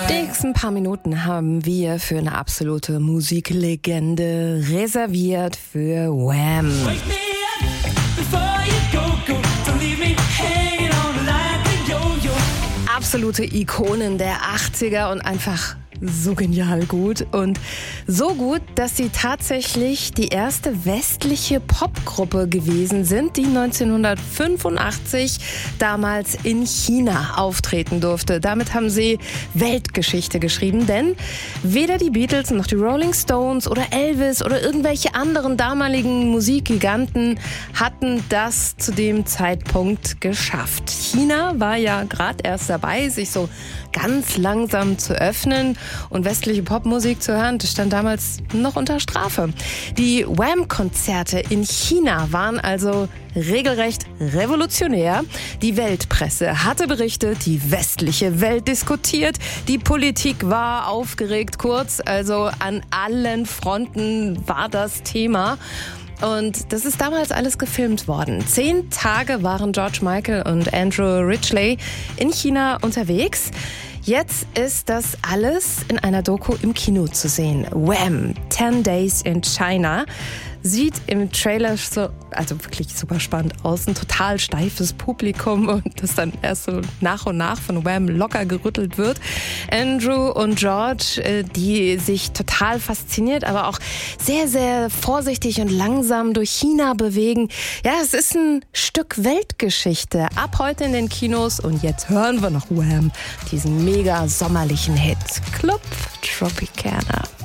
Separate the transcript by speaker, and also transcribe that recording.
Speaker 1: Die nächsten paar Minuten haben wir für eine absolute Musiklegende reserviert für Wham. Absolute Ikonen der 80er und einfach so genial gut. Und so gut, dass sie tatsächlich die erste westliche Popgruppe gewesen sind, die 1985 damals in China auftreten durfte. Damit haben sie Weltgeschichte geschrieben, denn weder die Beatles noch die Rolling Stones oder Elvis oder irgendwelche anderen damaligen Musikgiganten hatten das zu dem Zeitpunkt geschafft. China war ja gerade erst dabei, sich so ganz langsam zu öffnen und westliche Popmusik zu hören, das stand damals noch unter Strafe. Die Wham-Konzerte in China waren also regelrecht revolutionär. Die Weltpresse hatte berichtet, die westliche Welt diskutiert, die Politik war aufgeregt, kurz, also an allen Fronten war das Thema. Und das ist damals alles gefilmt worden. 10 Tage waren George Michael und Andrew Ridgeley in China unterwegs. Jetzt ist das alles in einer Doku im Kino zu sehen. Wham! 10 Days in China. Sieht im Trailer so, also wirklich super spannend aus. Ein total steifes Publikum und das dann erst so nach und nach von Wham locker gerüttelt wird. Andrew und George, die sich total fasziniert, aber auch sehr, sehr vorsichtig und langsam durch China bewegen. Ja, es ist ein Stück Weltgeschichte. Ab heute in den Kinos und jetzt hören wir noch Wham, diesen mega sommerlichen Hit. Club Tropicana.